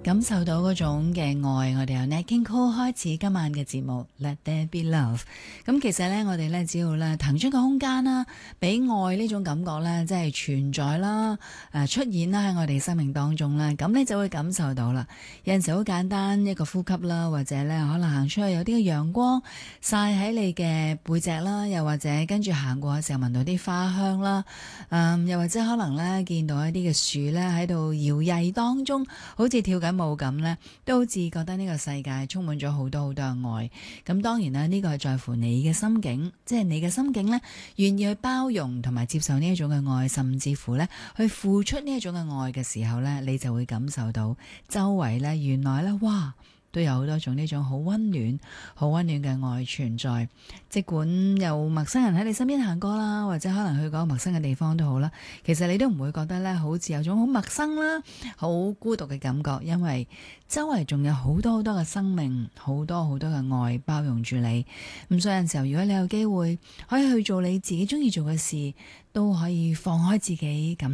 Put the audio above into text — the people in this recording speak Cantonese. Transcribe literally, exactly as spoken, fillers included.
感受到嗰種嘅愛，我哋由 Nat King Cole 開始今晚嘅節目 Let There Be Love。咁其實呢，我哋呢只要呢騰出個空間啦，俾愛呢種感覺呢，即係存在啦，誒出現啦喺我哋生命當中啦，咁你就會感受到啦。有陣時好簡單一個呼吸啦，或者呢可能行出去有啲嘅陽光曬喺你嘅背脊啦，又或者跟住行過嘅時候聞到啲花香啦，嗯，又或者可能呢見到一啲嘅樹呢喺度搖曳當中，好似跳緊舞咁呢，都好似覺得呢個世界充滿咗好多好多嘅愛。咁當然啦，呢個係在乎你嘅心境，即係你嘅心境呢，願意去包容同埋接受呢一種嘅愛，甚至乎呢去付出呢一種嘅愛嘅時候呢，你就會感受到周圍呢，原來呢，哇！都有好多種呢種好溫暖、好溫暖嘅愛存在。即管有陌生人喺你身邊行過啦，或者可能去嗰個陌生嘅地方都好啦，其實你都唔會覺得呢好似有種好陌生啦、好孤獨嘅感覺，因為周圍仲有好多好多嘅生命，好多好多嘅愛包容住你。咁所以有陣時候，如果你有機會可以去做你自己中意做嘅事，都可以放開自己咁。